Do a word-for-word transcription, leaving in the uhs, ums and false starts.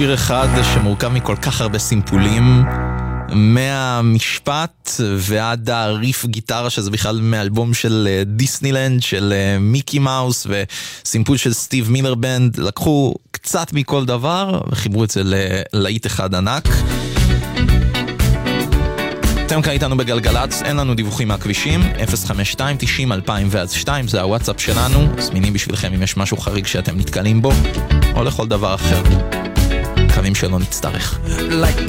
שיר אחד שמורכב מכל כך הרבה סימפולים, מהמשפט ועד הריף גיטרה, שזה בכלל מאלבום של דיסנילנד, של מיקי מאוס, וסימפול של סטיב מילר בנד. לקחו קצת מכל דבר וחיברו את זה ללהיט אחד ענק. אתם כאן איתנו בגלגלץ, אין לנו דיווחים מהכבישים. אפס חמש שתיים תשעים אלפיים ואז שתיים, זה הוואטסאפ שלנו. זמינים בשבילכם אם יש משהו חריג שאתם נתקלים בו, או לכל דבר אחר. מקווים שלא נצטרך. Like